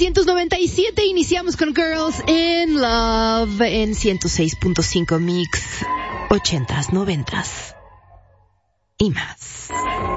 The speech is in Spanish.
1997 iniciamos con Girls in Love en 106.5 Mix, 80s, 90s y más.